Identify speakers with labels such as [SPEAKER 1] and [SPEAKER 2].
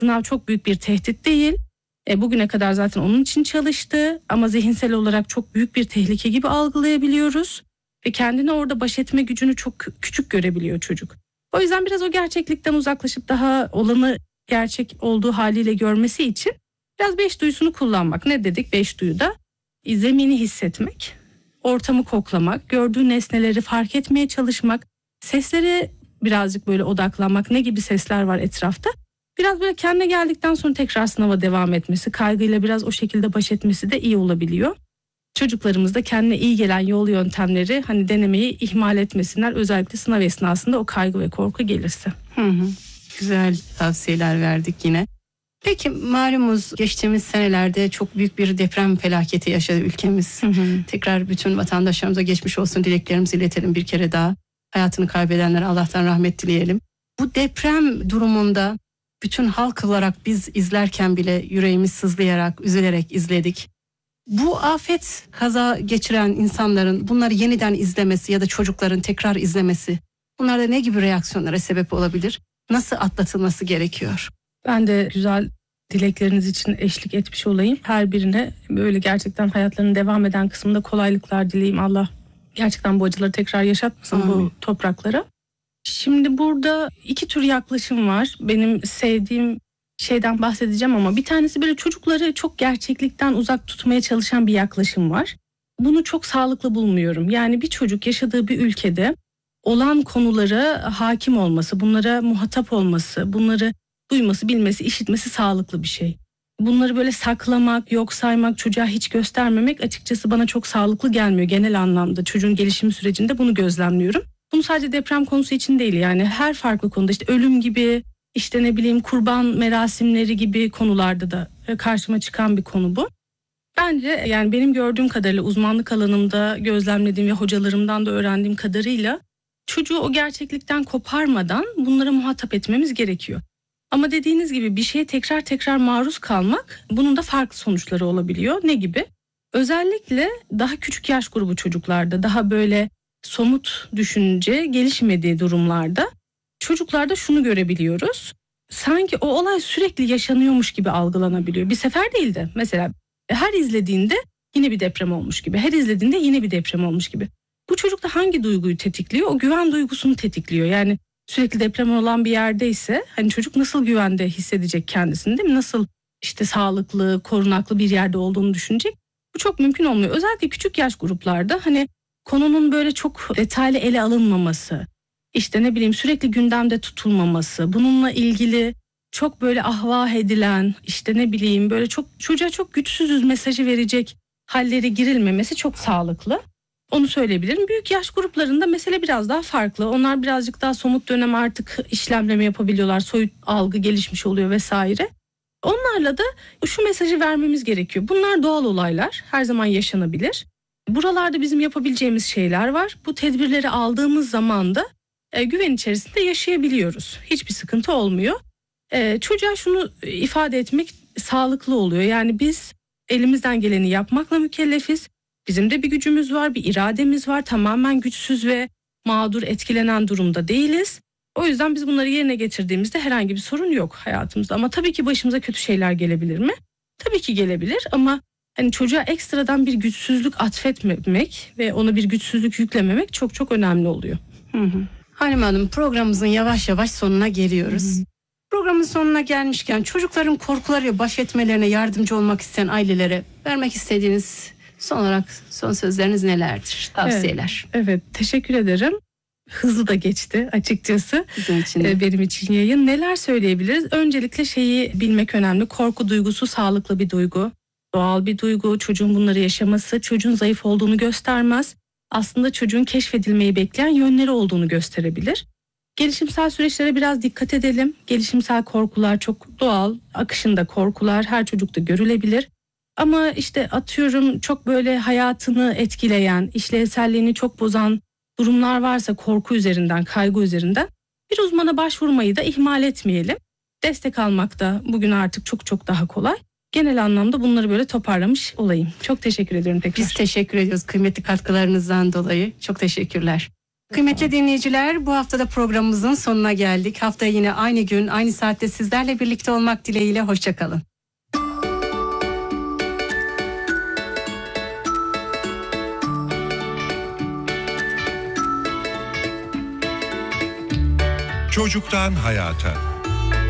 [SPEAKER 1] Sınav çok büyük bir tehdit değil. Bugüne kadar zaten onun için çalıştı ama zihinsel olarak çok büyük bir tehlike gibi algılayabiliyoruz. Ve kendini orada baş etme gücünü çok küçük görebiliyor çocuk. O yüzden biraz o gerçeklikten uzaklaşıp daha olanı gerçek olduğu haliyle görmesi için biraz 5 duyusunu kullanmak. Ne dedik 5 duyuda? Zemini hissetmek, ortamı koklamak, gördüğü nesneleri fark etmeye çalışmak, seslere birazcık böyle odaklanmak, ne gibi sesler var etrafta. Biraz böyle kendine geldikten sonra tekrar sınava devam etmesi, kaygıyla biraz o şekilde baş etmesi de iyi olabiliyor. Çocuklarımız da kendine iyi gelen yol yöntemleri hani denemeyi ihmal etmesinler. Özellikle sınav esnasında o kaygı ve korku gelirse.
[SPEAKER 2] Güzel tavsiyeler verdik yine. Peki malumuz geçtiğimiz senelerde çok büyük bir deprem felaketi yaşadı ülkemiz. Tekrar bütün vatandaşlarımıza geçmiş olsun dileklerimizi iletelim bir kere daha. Hayatını kaybedenlere Allah'tan rahmet dileyelim. Bu deprem durumunda bütün halk olarak biz izlerken bile yüreğimiz sızlayarak, üzülerek izledik. Bu afet kaza geçiren insanların bunları yeniden izlemesi ya da çocukların tekrar izlemesi, bunlarda ne gibi reaksiyonlara sebep olabilir? Nasıl atlatılması gerekiyor?
[SPEAKER 1] Ben de güzel dilekleriniz için eşlik etmiş olayım. Her birine böyle gerçekten hayatlarının devam eden kısmında kolaylıklar dileyim. Allah gerçekten bu acıları tekrar yaşatmasın bu topraklara. Şimdi burada 2 tür yaklaşım var. Benim sevdiğim şeyden bahsedeceğim ama bir tanesi böyle çocukları çok gerçeklikten uzak tutmaya çalışan bir yaklaşım var. Bunu çok sağlıklı bulmuyorum. Yani bir çocuk yaşadığı bir ülkede olan konulara hakim olması, bunlara muhatap olması, bunları duyması, bilmesi, işitmesi sağlıklı bir şey. Bunları böyle saklamak, yok saymak, çocuğa hiç göstermemek açıkçası bana çok sağlıklı gelmiyor genel anlamda. Çocuğun gelişim sürecinde bunu gözlemliyorum. Bunu sadece deprem konusu için değil, yani her farklı konuda, işte ölüm gibi, işte ne bileyim kurban merasimleri gibi konularda da karşıma çıkan bir konu bu. Bence yani benim gördüğüm kadarıyla, uzmanlık alanımda gözlemlediğim ve hocalarımdan da öğrendiğim kadarıyla çocuğu o gerçeklikten koparmadan bunlara muhatap etmemiz gerekiyor. Ama dediğiniz gibi bir şeye tekrar tekrar maruz kalmak, bunun da farklı sonuçları olabiliyor. Ne gibi? Özellikle daha küçük yaş grubu çocuklarda, daha böyle somut düşünce gelişmediği durumlarda çocuklarda şunu görebiliyoruz. Sanki o olay sürekli yaşanıyormuş gibi algılanabiliyor. Bir sefer değil de mesela her izlediğinde yine bir deprem olmuş gibi, her izlediğinde yine bir deprem olmuş gibi. Bu çocukta hangi duyguyu tetikliyor? O güven duygusunu tetikliyor. Yani sürekli deprem olan bir yerdeyse hani çocuk nasıl güvende hissedecek kendisini, değil mi? Nasıl işte sağlıklı, korunaklı bir yerde olduğunu düşünecek. Bu çok mümkün olmuyor. Özellikle küçük yaş gruplarda hani konunun böyle çok detaylı ele alınmaması, işte ne bileyim sürekli gündemde tutulmaması, bununla ilgili çok böyle ahvah edilen, işte ne bileyim böyle çok çocuğa çok güçsüzüz mesajı verecek hallere girilmemesi çok sağlıklı. Onu söyleyebilirim. Büyük yaş gruplarında mesele biraz daha farklı. Onlar birazcık daha somut dönem artık işlemleme yapabiliyorlar. Soyut algı gelişmiş oluyor vesaire. Onlarla da şu mesajı vermemiz gerekiyor. Bunlar doğal olaylar. Her zaman yaşanabilir. Buralarda bizim yapabileceğimiz şeyler var. Bu tedbirleri aldığımız zaman da güven içerisinde yaşayabiliyoruz. Hiçbir sıkıntı olmuyor. Çocuğa şunu ifade etmek sağlıklı oluyor. Yani biz elimizden geleni yapmakla mükellefiz. Bizim de bir gücümüz var, bir irademiz var. Tamamen güçsüz ve mağdur, etkilenen durumda değiliz. O yüzden biz bunları yerine getirdiğimizde herhangi bir sorun yok hayatımızda. Ama tabii ki başımıza kötü şeyler gelebilir mi? Tabii ki gelebilir ama hani çocuğa ekstradan bir güçsüzlük atfetmemek ve ona bir güçsüzlük yüklememek çok çok önemli oluyor.
[SPEAKER 2] Halim Hanım, programımızın yavaş yavaş sonuna geliyoruz. Programın sonuna gelmişken çocukların korkularıyla baş etmelerine yardımcı olmak isteyen ailelere vermek istediğiniz son olarak son sözleriniz nelerdir? Tavsiyeler.
[SPEAKER 1] Evet, teşekkür ederim. Hızlı da geçti açıkçası.
[SPEAKER 2] Bizim için de.
[SPEAKER 1] Benim için yayın. Neler söyleyebiliriz? Öncelikle şeyi bilmek önemli. Korku duygusu sağlıklı bir duygu. Doğal bir duygu. Çocuğun bunları yaşaması çocuğun zayıf olduğunu göstermez. Aslında çocuğun keşfedilmeyi bekleyen yönleri olduğunu gösterebilir. Gelişimsel süreçlere biraz dikkat edelim. Gelişimsel korkular çok doğal. Akışında korkular her çocukta görülebilir. Ama işte atıyorum çok böyle hayatını etkileyen, işlevselliğini çok bozan durumlar varsa korku üzerinden, kaygı üzerinden bir uzmana başvurmayı da ihmal etmeyelim. Destek almak da bugün artık çok çok daha kolay. Genel anlamda bunları böyle toparlamış olayım. Çok teşekkür ediyorum tekrar.
[SPEAKER 2] Biz teşekkür ediyoruz kıymetli katkılarınızdan dolayı. Çok teşekkürler. Kıymetli dinleyiciler, bu haftada programımızın sonuna geldik. Haftaya yine aynı gün, aynı saatte sizlerle birlikte olmak dileğiyle. Hoşça kalın.
[SPEAKER 3] Çocuktan hayata.